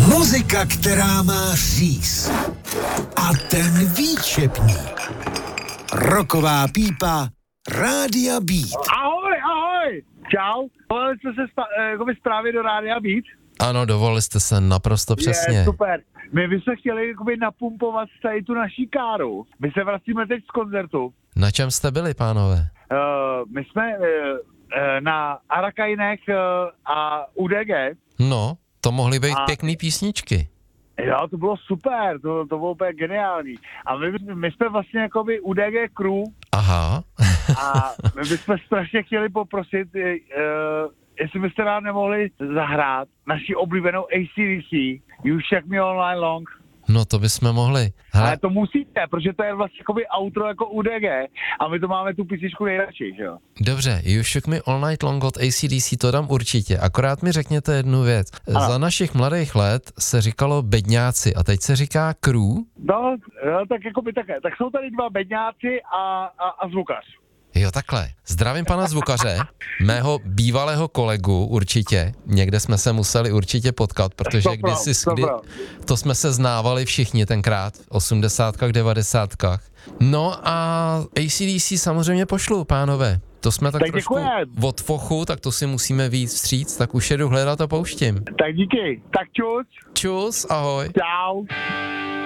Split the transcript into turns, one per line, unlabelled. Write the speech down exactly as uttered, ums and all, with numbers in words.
Muzika, která má říz. A ten výčepník. Rocková pípa Rádia Beat.
Ahoj, ahoj. Čau. Volali jste se sta- jako zprávy do Rádia Beat?
Ano, dovolili jste se naprosto přesně.
Je, super. My bychom chtěli jakoby napumpovat tady tu naší káru. My se vracíme teď z koncertu.
Na čem jste byli, pánové?
Uh, my jsme uh, na Arakajnech uh, a U D G.
No, to mohly být
a...
pěkný písničky.
Jo, to bylo super, to, to bylo úplně geniální. A my, my jsme vlastně jakoby U D G crew.
Aha.
A my bychom strašně chtěli poprosit, uh, jestli byste nám nemohli zahrát naši oblíbenou A C D C, You Shake Me All Night Long.
No to bychom mohli. Hele.
Ale to musíte, protože to je vlastně jakoby outro jako U D G a my to máme tu písničku nejradši, že jo?
Dobře, You Shook Me All Night Long od A C D C, to dám určitě. Akorát mi řekněte jednu věc. Ano. Za našich mladých let se říkalo bedňáci a teď se říká crew?
No, no tak jakoby také. Tak jsou tady dva bedňáci a, a, a zvukař.
Jo, takhle. Zdravím pana zvukaře, mého bývalého kolegu určitě. Někde jsme se museli určitě potkat, protože kdysi, kdy, to jsme se znávali všichni tenkrát, v osmdesátkách, devadesátkách. No a A C D C samozřejmě pošlu, pánové. To jsme tak, tak trošku děkujem. Od fochu, tak to si musíme víc vstříc, tak už jedu hledat a pouštím.
Tak díky, tak čus.
Čus, ahoj.
Čau.